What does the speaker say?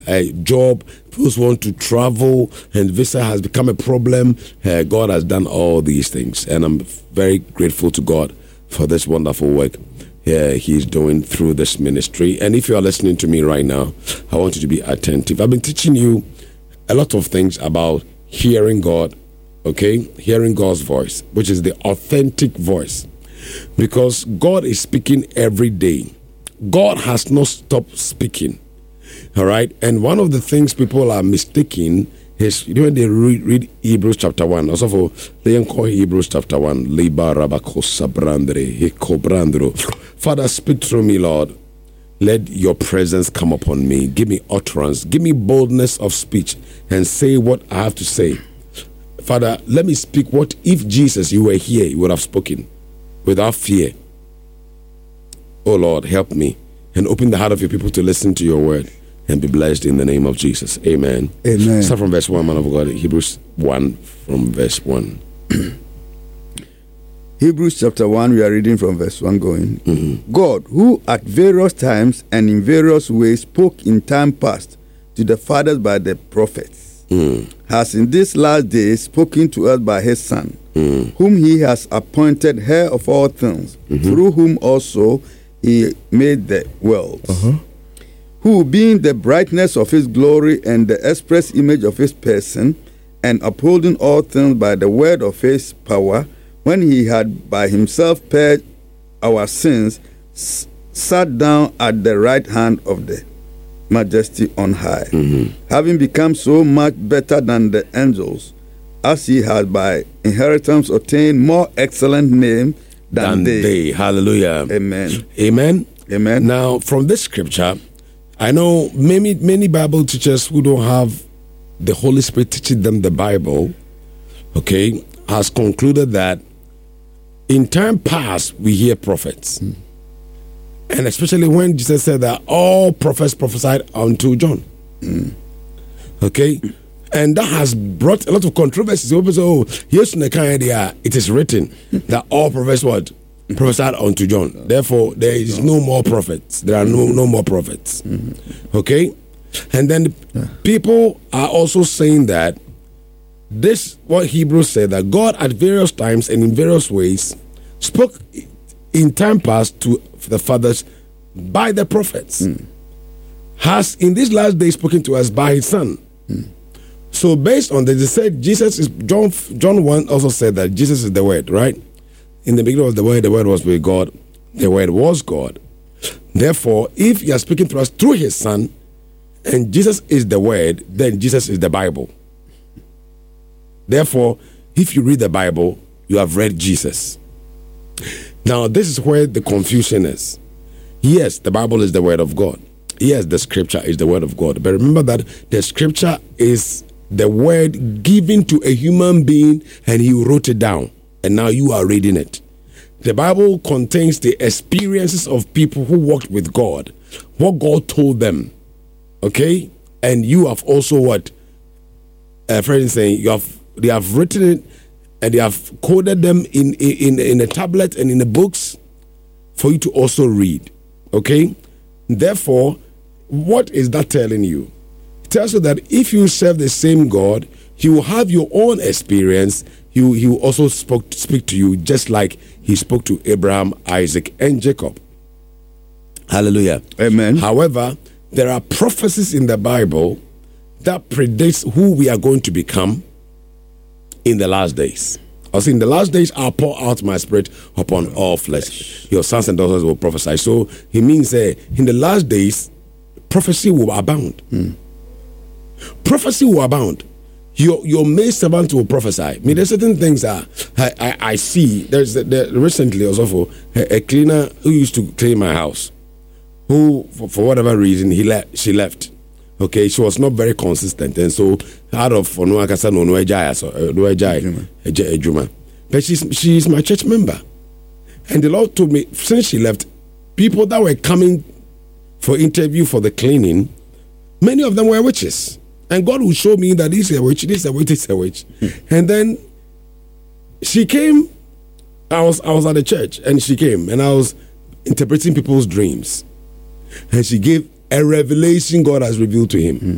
a job, people want to travel, and visa has become a problem. God has done all these things, and I'm very grateful to God for this wonderful work He's doing through this ministry. And if you are listening to me right now, I want you to be attentive. I've been teaching you a lot of things about hearing God, okay? Hearing God's voice, which is the authentic voice, because God is speaking every day. God has not stopped speaking. All right. And one of the things people are mistaking is when they read Hebrews chapter 1. Also, they call Hebrews chapter 1. Father, speak through me, Lord. Let your presence come upon me. Give me utterance. Give me boldness of speech and say what I have to say. Father, let me speak. What if Jesus, you were here, you would have spoken without fear. Oh Lord, help me and open the heart of your people to listen to your word and be blessed in the name of Jesus. Amen. Amen. Start from verse 1, man of God. Hebrews 1 from verse 1. Hebrews chapter 1, we are reading from verse 1 going. Mm-hmm. God, who at various times and in various ways spoke in time past to the fathers by the prophets, has in these last days spoken to us by his Son, whom he has appointed heir of all things, through whom also he made the worlds, who being the brightness of his glory and the express image of his person, and upholding all things by the word of his power, when he had by himself purged our sins, sat down at the right hand of the majesty on high, having become so much better than the angels, as he has by inheritance obtained more excellent name than they. Hallelujah. Amen. Amen. Amen. Now, from this scripture, I know many Bible teachers who don't have the Holy Spirit teaching them the Bible, okay, has concluded that in time past we hear prophets. And especially when Jesus said that all prophets prophesied unto John. Okay? And that has brought a lot of controversy. People say, oh, here's the kind idea. It is written that all prophets what? Prophesied unto John. Therefore, there is no more prophets. There are no more prophets. Okay? And then people are also saying that this, what Hebrews said, that God at various times and in various ways spoke in time past to the fathers by the prophets, has in these last days spoken to us by his Son. So based on this, they said Jesus is, John 1 also said that Jesus is the Word, right? In the beginning was the Word was with God, the Word was God. Therefore, if you are speaking to us through his Son, and Jesus is the Word, then Jesus is the Bible. Therefore, if you read the Bible, you have read Jesus. Now, this is where the confusion is. Yes, the Bible is the Word of God. Yes, the Scripture is the Word of God. But remember that the Scripture is the Word given to a human being, and he wrote it down. And now you are reading it. The Bible contains the experiences of people who walked with God, what God told them. Okay? And you have also what? Fred is saying, they have written it and they have coded them in a tablet and in the books for you to also read. Okay? Therefore, what is that telling you? It tells you that if you serve the same God, he will have your own experience. He will also speak to you just like he spoke to Abraham, Isaac, and Jacob. Hallelujah. Amen. However, there are prophecies in the Bible that predicts who we are going to become in the last days. I was in the last days I'll pour out my spirit upon all flesh. Your sons and daughters will prophesy. So he means in the last days, prophecy will abound. Prophecy will abound. Your maid servant will prophesy. I mean, there's certain things I see. There's recently also a cleaner who used to clean my house, who for whatever reason she left. Okay, she was not very consistent, and so out of but she's my church member, and the Lord told me since she left, people that were coming for interview for the cleaning, many of them were witches, and God will show me that this is a witch, this is a witch, this is a witch, and then she came. I was at the church, and she came, and I was interpreting people's dreams, and she gave a revelation God has revealed to him.